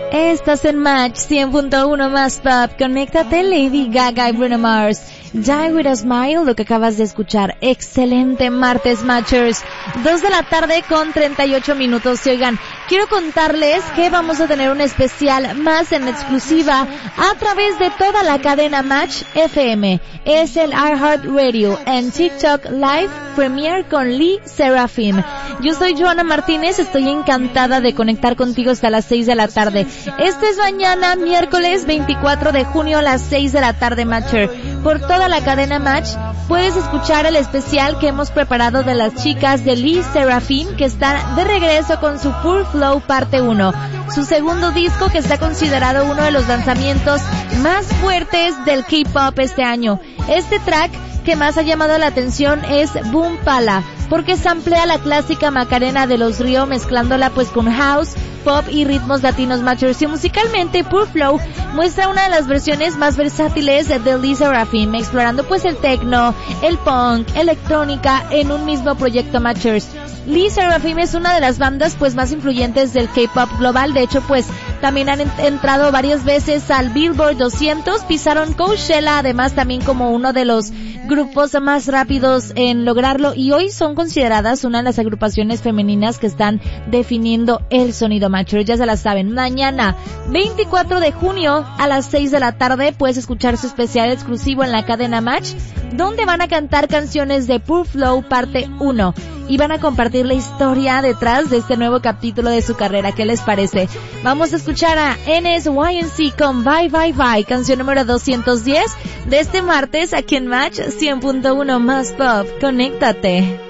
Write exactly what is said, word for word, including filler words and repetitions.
Estás en Match cien punto uno más Pop. Conéctate, Lady Gaga y Bruno Mars. Die With A Smile, lo que acabas de escuchar. Excelente martes, Matchers. Dos de la tarde con treinta y ocho minutos. Y oigan, quiero contarles que vamos a tener un especial más en exclusiva a través de toda la cadena Match F M. Es el iHeartRadio en TikTok Live Premiere con Lee Serafim. Yo soy Joana Martínez, estoy encantada de conectar contigo hasta las seis de la tarde. Este es mañana, miércoles veinticuatro de junio a las seis de la tarde, Matcher. Por toda la cadena Match puedes escuchar el especial que hemos preparado de las chicas de Lee Serafim, que están de regreso con su Pure Flow parte uno, su segundo disco, que está considerado uno de los lanzamientos más fuertes del K-pop este año. Este track que más ha llamado la atención es Boom Pala, porque samplea la clásica Macarena de los Río mezclándola pues con house, pop y ritmos latinos, Matchers. Y musicalmente Pure Flow muestra una de las versiones más versátiles de Lee Serafim, explorando pues el techno, el punk, electrónica en un mismo proyecto, Matchers. Lee Serafim es una de las bandas pues más influyentes del K-pop global. De hecho pues también han ent- entrado varias veces al Billboard doscientos, pisaron Coachella, además también como uno de los grupos más rápidos en lograrlo, y hoy son consideradas una de las agrupaciones femeninas que están definiendo el sonido, Matcher. Ya se la saben, mañana veinticuatro de junio a las seis de la tarde puedes escuchar su especial exclusivo en la cadena Match, donde van a cantar canciones de Pure Flow parte uno y van a compartir la historia detrás de este nuevo capítulo de su carrera. ¿Qué les parece? Vamos a escuchar a N S Y N C con Bye Bye Bye, canción número doscientos diez de este martes aquí en Match cien punto uno más Pop. Conéctate.